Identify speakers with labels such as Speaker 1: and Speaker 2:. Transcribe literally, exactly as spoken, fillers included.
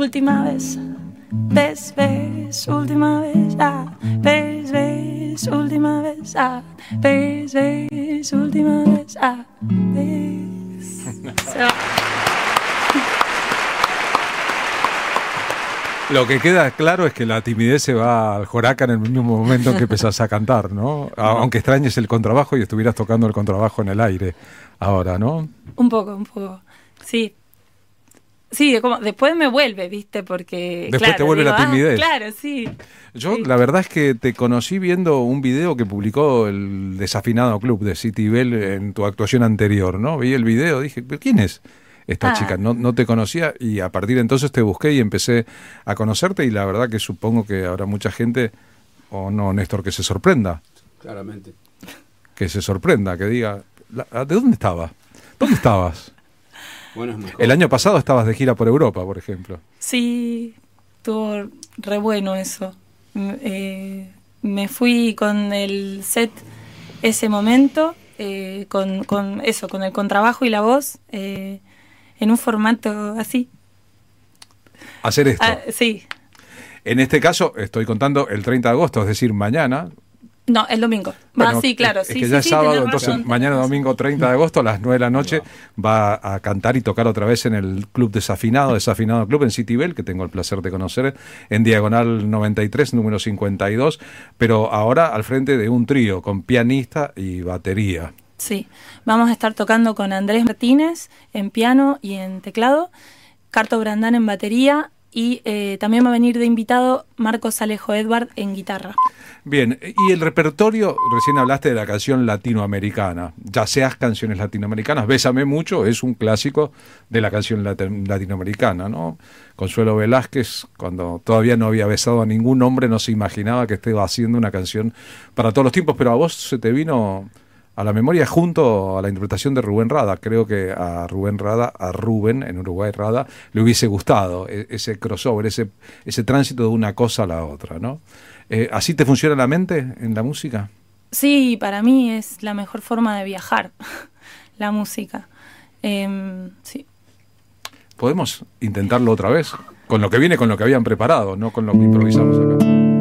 Speaker 1: última vez. Ves, ves, última vez. Ah, ves, ves, última vez. Ah, ves, ves, última vez. Ah, ves. Se va.
Speaker 2: Lo que queda claro es que la timidez se va al joraca en el mismo momento en que empezás a cantar, ¿no? Aunque extrañes el contrabajo y estuvieras tocando el contrabajo en el aire ahora, ¿no?
Speaker 1: Un poco, un poco, sí. Sí, como, después me vuelve, ¿viste? Porque,
Speaker 2: después
Speaker 1: claro,
Speaker 2: te vuelve
Speaker 1: digo,
Speaker 2: la timidez.
Speaker 1: Ah, claro, sí.
Speaker 2: Yo
Speaker 1: sí.
Speaker 2: La verdad es que te conocí viendo un video que publicó el Desafinado Club de City Bell en tu actuación anterior, ¿no? Vi el video, dije, ¿pero quién es esta
Speaker 1: Ah.
Speaker 2: chica? No, no te conocía y a partir de entonces te busqué y empecé a conocerte y la verdad que supongo que habrá mucha gente, o no, Néstor, que se sorprenda.
Speaker 3: Claramente.
Speaker 2: Que se sorprenda, que diga, ¿de dónde estabas? ¿Dónde estabas?
Speaker 3: Bueno, es mejor.
Speaker 2: El año pasado estabas de gira por Europa, por ejemplo.
Speaker 1: Sí, estuvo re bueno eso. Eh, me fui con el set ese momento, eh, con, con eso, con el contrabajo y la voz, eh, en un formato así.
Speaker 2: Hacer esto.
Speaker 1: Ah, sí.
Speaker 2: En este caso, estoy contando el treinta de agosto, es decir, mañana.
Speaker 1: No, el domingo.
Speaker 2: Bueno,
Speaker 1: ah, sí, claro.
Speaker 2: Es
Speaker 1: sí,
Speaker 2: que
Speaker 1: sí,
Speaker 2: ya es
Speaker 1: sí,
Speaker 2: sábado,
Speaker 1: tenés
Speaker 2: entonces
Speaker 1: razón,
Speaker 2: mañana
Speaker 1: tenés
Speaker 2: domingo treinta de agosto a las nueve de la noche va a cantar y tocar otra vez en el Club Desafinado, Desafinado Club en City Bell, que tengo el placer de conocer, en Diagonal noventa y tres, número cincuenta y dos, pero ahora al frente de un trío con pianista y batería.
Speaker 1: Sí, vamos a estar tocando con Andrés Martínez en piano y en teclado, Carto Brandán en batería y eh, también va a venir de invitado Marcos Alejo Edward en guitarra.
Speaker 2: Bien, y el repertorio, recién hablaste de la canción latinoamericana, ya seas canciones latinoamericanas, Bésame Mucho es un clásico de la canción lat- latinoamericana, ¿no? Consuelo Velázquez, cuando todavía no había besado a ningún hombre, no se imaginaba que estaba haciendo una canción para todos los tiempos, pero a vos se te vino a la memoria junto a la interpretación de Rubén Rada. Creo que a Rubén Rada, a Rubén, en Uruguay Rada, le hubiese gustado ese crossover, ese, ese tránsito de una cosa a la otra, ¿no? Eh, ¿Así te funciona la mente en la música?
Speaker 1: Sí, para mí es la mejor forma de viajar, la música. Eh, sí.
Speaker 2: ¿Podemos intentarlo otra vez? Con lo que viene, con lo que habían preparado, no con lo que improvisamos acá.